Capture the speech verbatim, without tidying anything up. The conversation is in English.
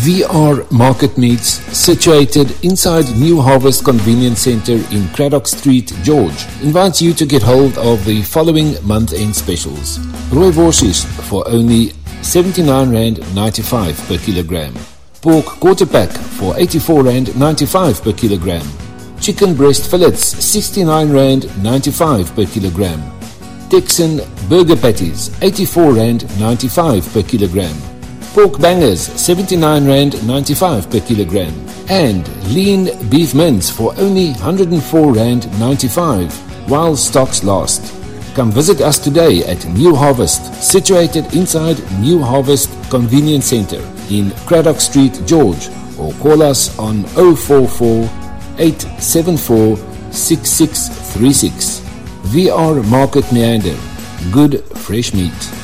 V R Market Meats, situated inside New Harvest Convenience Centre in Craddock Street, George, invites you to get hold of the following month-end specials. Rooiworsies for only seventy-nine rand ninety-five per kilogram. Pork quarter pack for eighty-four rand ninety-five per kilogram. Chicken breast fillets sixty-nine rand ninety-five per kilogram. Texan burger patties eighty-four rand ninety-five per kilogram. Pork bangers seventy-nine rand ninety-five per kilogram. And lean beef mince for only one hundred four rand ninety-five while stocks last. Come visit us today at New Harvest, situated inside New Harvest Convenience Centre in Craddock Street, George, or call us on oh four four, eight seven four, six six three six. V R Market Meander. Good fresh meat.